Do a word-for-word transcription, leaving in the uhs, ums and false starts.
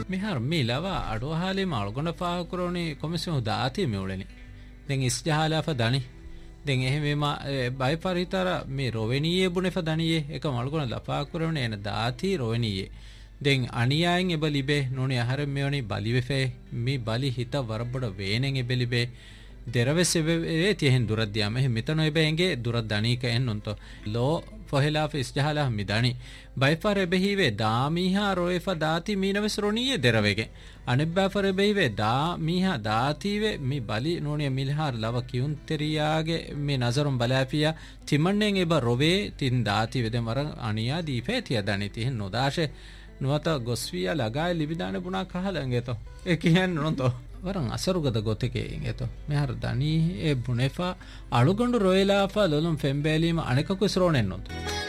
මිහාර මීලවා අඩුව හාලේ මාල්ගොඩ පාහකරෝනේ කොමිසියු දාතිය මෙවුලෙනි දැන් ඉස්ජහාලා ෆදනි දැන් එහෙම බයිපරිතර මේ රොවෙනියේ බුනේ ෆදනියේ එක මාල්ගොඩ ලපාකරෝනේ එන දාති රොවෙනියේ දැන් අනියායෙන් එබලිබේ නෝනේ ආහාර මෙවනි බලිවෙෆේ මේ බලි හිත වරබඩ වේනෙන් එබලිබේ දෙරවෙසෙවේ තියෙන් දුරද්දියාම එහෙ මෙතන එබෙන්ගේ දුරද්දණීක එන්නොන්තෝ ලෝ ෆොහෙලාෆ ඉස්ජහලා මිදණි බයිෆාර එබෙහිවේ දාමීහා රොයෆා දාති මීනවස් රොණියේ දෙරවෙගේ අනෙබ්බාෆර එබෙහිවේ දා මීහා දාතිවේ මේ බලි නෝනිය මිල්හාර ලව කියුන් තෙරියාගේ මේ නසරුම් බලාපියා තිමන්නෙන් එබ රොවේ තින් දාති වෙදෙන් වර අනියා දීපේ තිය දණි තින් නොදාෂේ නුවත ගොස්වියා ලගායි ලිබිදාන පුනා කහලංගෙතෝ ඒ කියන්නේ නොන්තෝ වරන් අසරුගද ගොතකේ එතෝ මෙහර දනී ඒ බුනෙෆා අලුගොඬු රොයලාෆා ලොලුම් ෆෙම්බේලීම අනෙකකු ස්රෝනෙන්නොත්